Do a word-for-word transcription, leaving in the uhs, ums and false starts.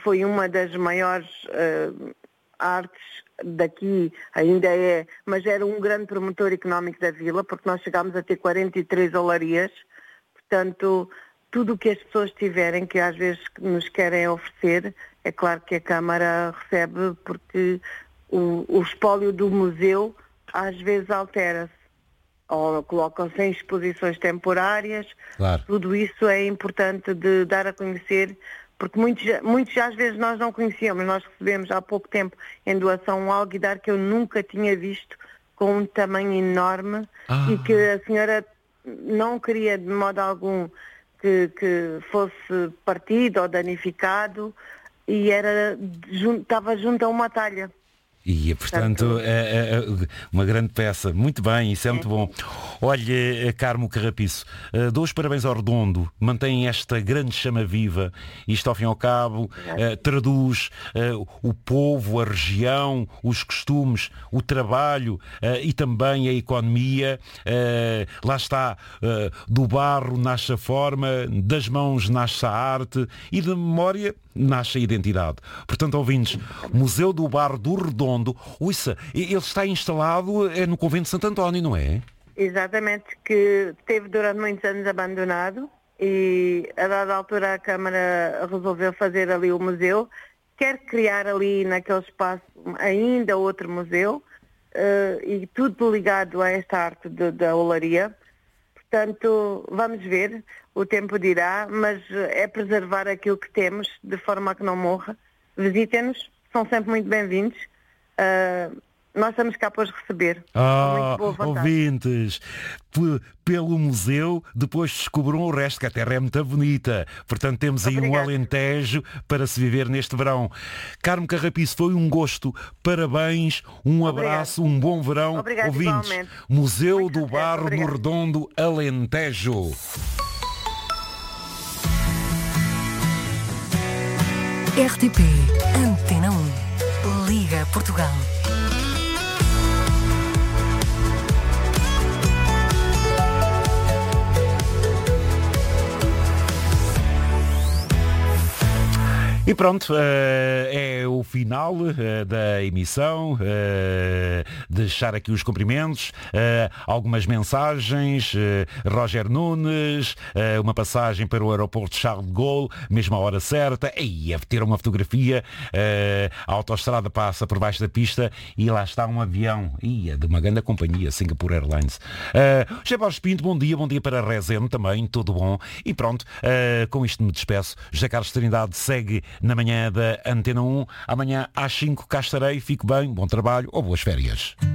foi uma das maiores uh, artes daqui, ainda é, mas era um grande promotor económico da vila, porque nós chegámos a ter quarenta e três olarias, portanto, tudo o que as pessoas tiverem, que às vezes nos querem oferecer, é claro que a Câmara recebe, porque o, o espólio do museu às vezes altera-se, ou colocam-se em exposições temporárias, claro. Tudo isso é importante de dar a conhecer, porque muitos, muitos às vezes nós não conhecíamos, nós recebemos há pouco tempo em doação um alguidar que eu nunca tinha visto, com um tamanho enorme, ah. e que a senhora não queria de modo algum que, que fosse partido ou danificado, e era, estava junto a uma talha. E, portanto, é, é uma grande peça. Muito bem, isso é muito bom. Olha, Carmo Carrapiço, dou os parabéns ao Redondo, mantém esta grande chama viva. Isto, ao fim e ao cabo, eh, traduz eh, o povo, a região, os costumes, o trabalho eh, e também a economia. Eh, lá está, eh, do barro nasce a forma, das mãos nasce a arte e da memória nasce a identidade. Portanto, ouvintes, Museu do Barro do Redondo, ouça, ele está instalado é no Convento de Santo António, não é? Exatamente, que esteve durante muitos anos abandonado e a dada altura a Câmara resolveu fazer ali o museu, quer criar ali naquele espaço ainda outro museu, uh, e tudo ligado a esta arte de, da olaria. Portanto, vamos ver, o tempo dirá, mas é preservar aquilo que temos de forma a que não morra. Visitem-nos, são sempre muito bem-vindos. Uh, nós estamos cá para os receber. Ah, ouvintes, p- pelo museu, depois descobram o resto, que a terra é muito bonita. Portanto, temos aí Obrigada. um Alentejo para se viver neste verão. Carmo Carrapiço, foi um gosto. Parabéns, um abraço, Obrigada. um bom verão. Obrigada, ouvintes, igualmente. Museu Muito do Barro no obrigada. Redondo, Alentejo. R T P Antena um. Liga Portugal. E pronto, uh, é o final uh, da emissão, uh, deixar aqui os cumprimentos, uh, algumas mensagens, uh, Roger Nunes, uh, uma passagem para o aeroporto de Charles de Gaulle, mesmo à hora certa, e a ter uma fotografia, uh, a autoestrada passa por baixo da pista e lá está um avião, e é de uma grande companhia, Singapore Airlines. Uh, José Borges Pinto, bom dia, bom dia para Rezende também, tudo bom, e pronto, uh, com isto me despeço. José Carlos Trindade segue na manhã da Antena um. Amanhã às cinco cá estarei. Fique bem, bom trabalho ou boas férias.